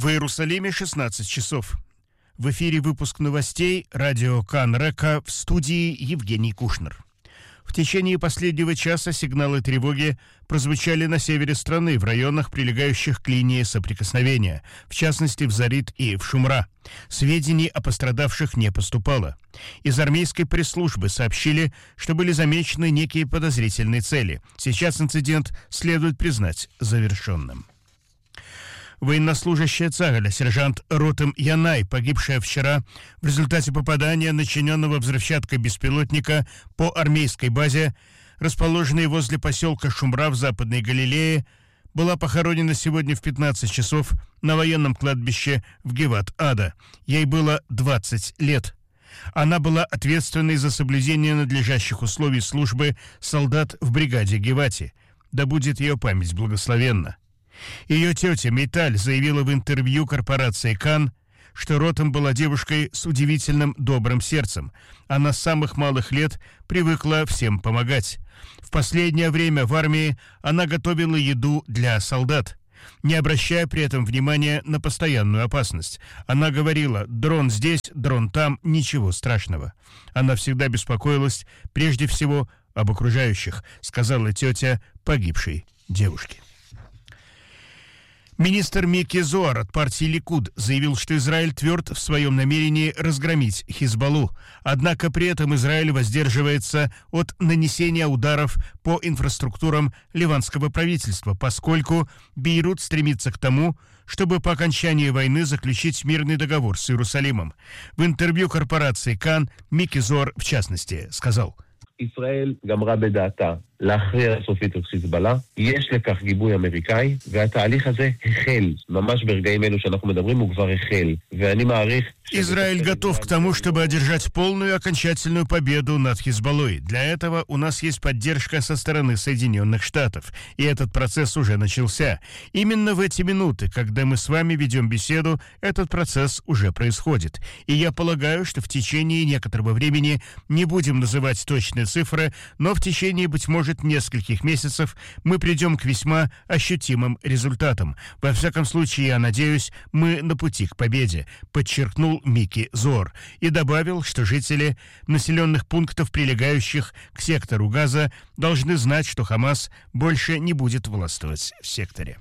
В Иерусалиме 16 часов. В эфире выпуск новостей радио Кан Река, в студии Евгений Кушнер. В течение последнего часа сигналы тревоги прозвучали на севере страны, в районах, прилегающих к линии соприкосновения, в частности в Зарит и в Шумра. Сведений о пострадавших не поступало. Из армейской пресс-службы сообщили, что были замечены некие подозрительные цели. Сейчас инцидент следует признать завершенным. Военнослужащая Цагаля, сержант Ротем Янай, погибшая вчера в результате попадания начиненного взрывчаткой беспилотника по армейской базе, расположенной возле поселка Шумра в Западной Галилее, была похоронена сегодня в 15 часов на военном кладбище в Геват-Ада. Ей было 20 лет. Она была ответственной за соблюдение надлежащих условий службы солдат в бригаде Гевати. Да будет ее память благословенна. Ее тетя Мейталь заявила в интервью корпорации Кан, что Ротем была девушкой с удивительным добрым сердцем. Она с самых малых лет привыкла всем помогать. В последнее время в армии она готовила еду для солдат, не обращая при этом внимания на постоянную опасность. Она говорила: дрон здесь, дрон там, ничего страшного. Она всегда беспокоилась прежде всего об окружающих, сказала тетя погибшей девушки. Министр Мики Зоар от партии Ликуд заявил, что Израиль тверд в своем намерении разгромить Хизбаллу. Однако при этом Израиль воздерживается от нанесения ударов по инфраструктурам ливанского правительства, поскольку Бейрут стремится к тому, чтобы по окончании войны заключить мирный договор с Иерусалимом. В интервью корпорации Кан Мики Зоар, в частности, сказал: ישראל גמרה בדעתה להכריע סופית את חיזבאללה, יש לכך גיבוי אמריקאי, והתהליך הזה החל, ממש ברגעים אלו שאנחנו מדברים הוא כבר החל, ואני מעריך Израиль готов к тому, чтобы одержать полную и окончательную победу над Хизбаллой. Для этого у нас есть поддержка со стороны Соединенных Штатов, и этот процесс уже начался. Именно в эти минуты, когда мы с вами ведем беседу, этот процесс уже происходит. И я полагаю, что в течение некоторого времени, не будем называть точные цифры, но в течение, быть может, нескольких месяцев мы придем к весьма ощутимым результатам. Во всяком случае, я надеюсь, мы на пути к победе, подчеркнул Мики Зоар, и добавил, что жители населенных пунктов, прилегающих к сектору Газа, должны знать, что Хамас больше не будет властвовать в секторе.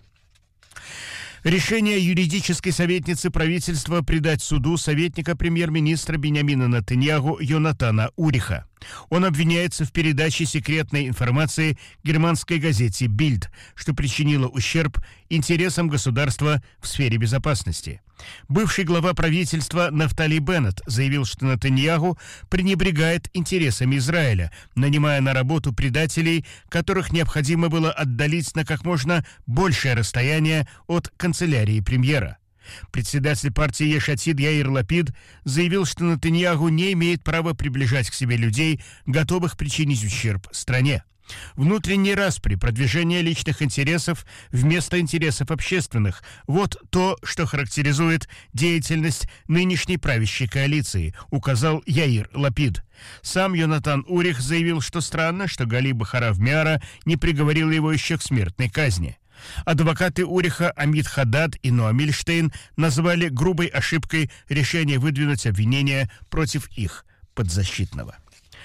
Решение юридической советницы правительства предать суду советника премьер-министра Биньямина Нетаньяху Йонатана Уриха. Он обвиняется в передаче секретной информации германской газете «Бильд», что причинило ущерб интересам государства в сфере безопасности. Бывший глава правительства Нафтали Беннет заявил, что Нетаньяху пренебрегает интересами Израиля, нанимая на работу предателей, которых необходимо было отдалить на как можно большее расстояние от канцелярии премьера. Председатель партии Еш Атид Яир Лапид заявил, что Нетаньяху не имеет права приближать к себе людей, готовых причинить ущерб стране. Внутренний распри, продвижение личных интересов вместо интересов общественных – вот то, что характеризует деятельность нынешней правящей коалиции, указал Яир Лапид. Сам Йонатан Урих заявил, что странно, что Гали Бахарав Миара не приговорил его еще к смертной казни. Адвокаты Уриха Амид Хадад и Ноа Мильштейн назвали грубой ошибкой решение выдвинуть обвинения против их подзащитного.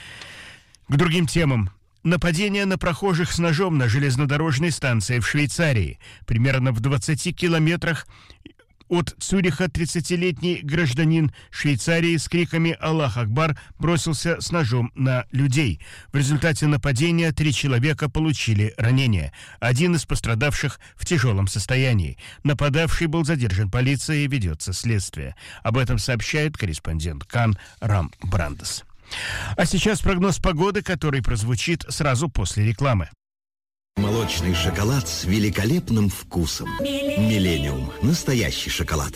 К другим темам. Нападение на прохожих с ножом на железнодорожной станции в Швейцарии. Примерно в 20 километрах от Цюриха 30-летний гражданин Швейцарии с криками «Аллах Акбар» бросился с ножом на людей. В результате нападения 3 человека получили ранения. Один из пострадавших в тяжелом состоянии. Нападавший был задержан полицией и ведется следствие. Об этом сообщает корреспондент Кан Рам Брандес. А сейчас прогноз погоды, который прозвучит сразу после рекламы. Молочный шоколад с великолепным вкусом. Миллениум. Настоящий шоколад.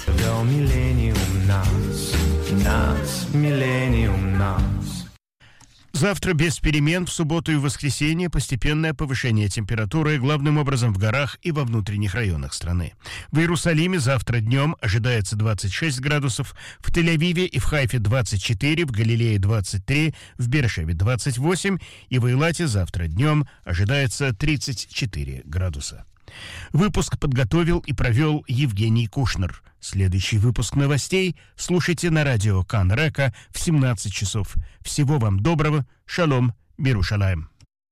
Миллениум нас. Завтра без перемен, в субботу и в воскресенье постепенное повышение температуры, главным образом в горах и во внутренних районах страны. В Иерусалиме завтра днем ожидается 26 градусов, в Тель-Авиве и в Хайфе 24, в Галилее 23, в Беэр-Шеве 28 и в Эйлате завтра днем ожидается 34 градуса. Выпуск подготовил и провел Евгений Кушнер. Следующий выпуск новостей слушайте на радио Кан Река в 17 часов. Всего вам доброго. Шалом. Бирушалаем.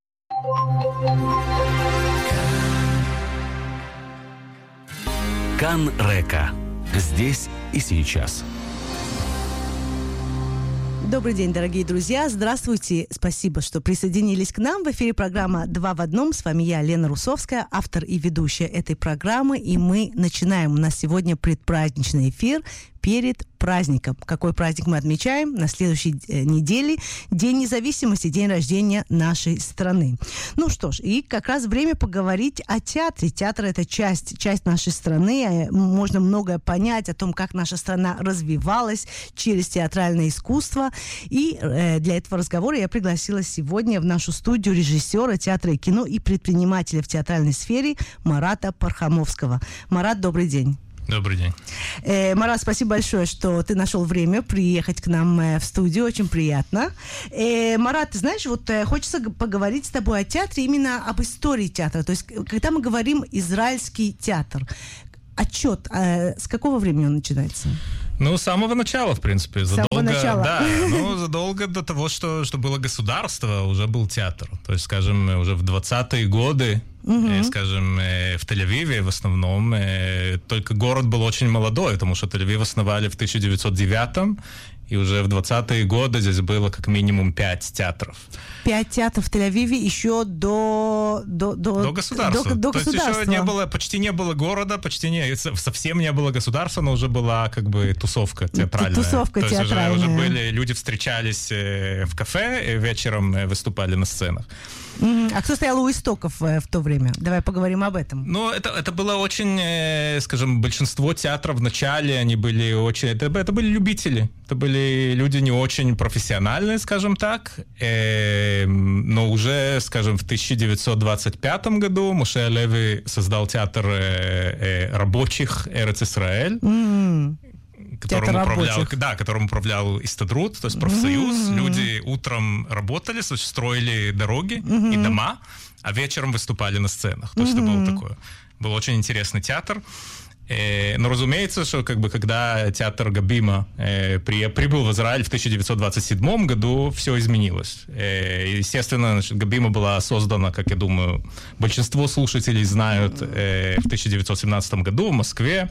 Кан Река. Здесь и сейчас. Добрый день, дорогие друзья. Здравствуйте. Спасибо, что присоединились к нам. В эфире программа «Два в одном». С вами я, Лена Русовская, автор и ведущая этой программы. И мы начинаем. У нас сегодня предпраздничный эфир перед праздником. Какой праздник мы отмечаем? На следующей неделе День независимости, день рождения нашей страны. Ну что ж, и как раз время поговорить о театре. Театр — это часть нашей страны. Можно многое понять о том, как наша страна развивалась через театральное искусство. И для этого разговора я пригласила сегодня в нашу студию режиссера театра и кино и предпринимателя в театральной сфере Марата Пархамовского. Марат, добрый день. Добрый день. Марат, спасибо большое, что ты нашел время приехать к нам в студию. Очень приятно. Марат, ты знаешь, вот хочется поговорить с тобой о театре, именно об истории театра. То есть, когда мы говорим «израильский театр», отчет, с какого времени он начинается? Ну, с самого начала, в принципе. Задолго до того, что было государство, уже был театр. То есть, скажем, уже в 20-е годы, скажем, в Тель-Авиве в основном, только город был очень молодой, потому что Тель-Авив основали в 1909-м, и уже в 20-е годы здесь было как минимум 5 театров. 5 театров в Тель-Авиве еще до государства. До То есть еще почти не было города, совсем не было государства, но уже была как бы тусовка театральная. То есть уже были, люди встречались в кафе и вечером выступали на сценах. А кто стоял у истоков в то время? Давай поговорим об этом. Ну, это было очень, скажем, большинство театров в начале, они были очень... Это были любители. Это были люди не очень профессиональные, скажем так. Но уже, скажем, в 1925 году Моше Леви создал театр рабочих Эрец-Исраэль. Которым управлял Истадрут, то есть профсоюз. Люди утром работали, строили дороги и дома, а вечером выступали на сценах. То есть это было такое. Был очень интересный театр. Но разумеется, что когда театр Габима прибыл в Израиль в 1927 году, все изменилось. Естественно, Габима была создана, как я думаю, большинство слушателей знают, в 1917 году в Москве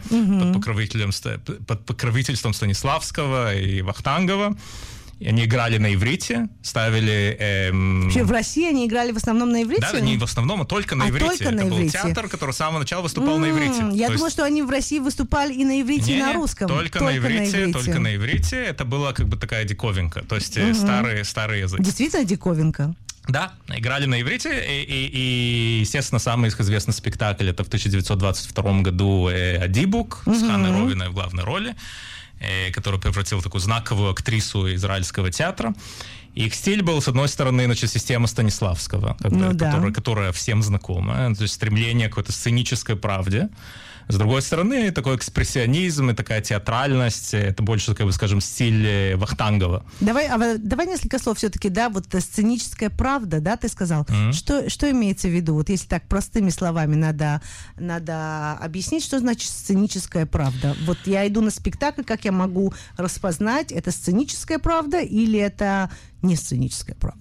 под покровительством Станиславского и Вахтангова. Они играли на иврите, ставили... Вообще в России они играли в основном на иврите? Да, не в основном, а только на иврите. Только на иврите. Был театр, который с самого начала выступал на иврите. Я думала, что они в России выступали и на иврите, и на русском. Только на иврите. Это была такая диковинка. То есть старый язык. Действительно диковинка? Да, играли на иврите, и, естественно, самый известный спектакль это в 1922 году «Адибук» с Ханной Ровиной в главной роли, который превратил в такую знаковую актрису израильского театра. И их стиль был, с одной стороны, система Станиславского, которая всем знакома, то есть стремление к какой-то сценической правде. С другой стороны, такой экспрессионизм и такая театральность, это больше, скажем, стиль Вахтангова. Давай несколько слов все-таки, вот сценическая правда, да, ты сказал. Что имеется в виду? Вот если так простыми словами надо объяснить, что значит сценическая правда. Вот я иду на спектакль, как я могу распознать, это сценическая правда или это не сценическая правда?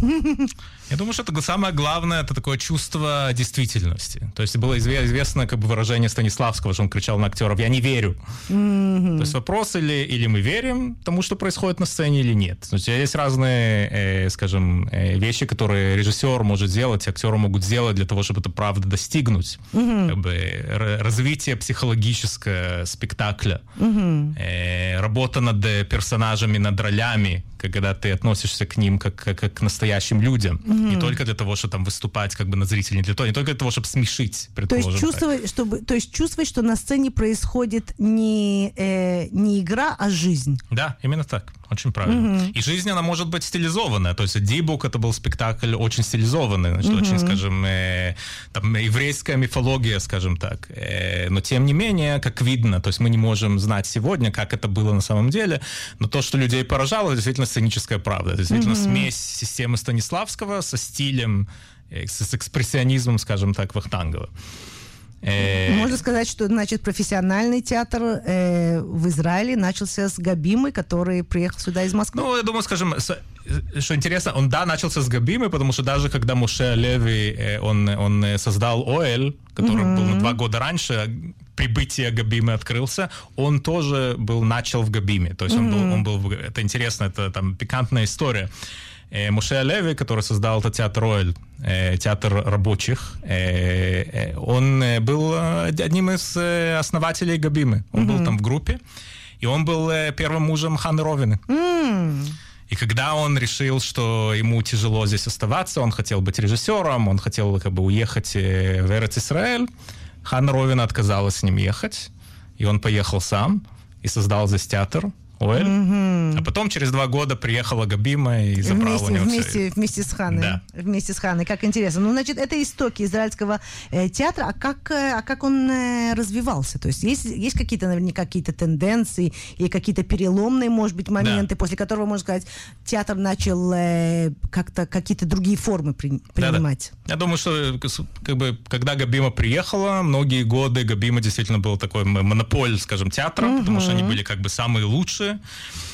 Я думаю, что это самое главное, это такое чувство действительности. То есть было известно выражение Станиславского, что он кричал на актеров: «Я не верю». То есть вопрос, или мы верим тому, что происходит на сцене, или нет. То есть есть разные, скажем, вещи, которые режиссер может сделать, актеры могут сделать для того, чтобы эту правду достигнуть. Развитие психологического спектакля, работа над персонажами, над ролями, когда ты относишься к ним как к настоящим людям. Не только для того, чтобы выступать на зрителей, не только для того, чтобы смешить, предположим. То есть чувствовать, что на сцене происходит не игра, а жизнь. Да, именно так. Очень правильно. И жизнь, она может быть стилизованная. То есть «Адибук» — это был спектакль очень стилизованный, очень, скажем, еврейская мифология, скажем так. Но тем не менее, как видно, то есть мы не можем знать сегодня, как это было на самом деле, но то, что людей поражало, это действительно сценическая правда. Это действительно смесь системы Станиславского со стилем, с экспрессионизмом, скажем так, Вахтангова. Можно сказать, что, значит, профессиональный театр в Израиле начался с Габимы, который приехал сюда из Москвы. Ну, я думаю, скажем, что интересно, он, да, начался с Габимы, потому что даже когда Моше Леви, он создал Оэль, который был на 2 года раньше, прибытие Габимы открылся, он тоже начал в Габиме. То есть он был, это интересно, это там пикантная история. Моше Леви, который создал этот театр Оэль, театр рабочих, он был одним из основателей Габимы. Он был там в группе, и он был первым мужем Ханны Ровины. И когда он решил, что ему тяжело здесь оставаться, он хотел быть режиссером, он хотел как бы уехать в Эрец-Исраэль, Ханна Ровина отказалась с ним ехать, и он поехал сам и создал здесь театр Оэль. А потом через 2 года приехала Габима и забрала у него вместе с Ханной. Да. Вместе с Ханной. Как интересно. Ну, значит, это истоки израильского театра. А как он развивался? То есть есть какие-то, наверняка, какие-то тенденции и какие-то переломные, может быть, моменты, после которого, можно сказать, театр начал как-то какие-то другие формы принимать? Да. Я думаю, что как бы, когда Габима приехала, многие годы Габима действительно был такой монополь, скажем, театра, потому что они были как бы самые лучшие.